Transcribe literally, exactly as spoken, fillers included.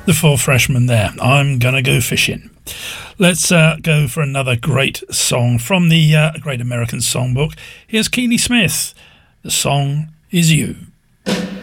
The Four Freshmen there. I'm gonna go fishing. Let's uh, go for another great song from the uh, Great American Songbook. Here's Keely Smith. The song is You.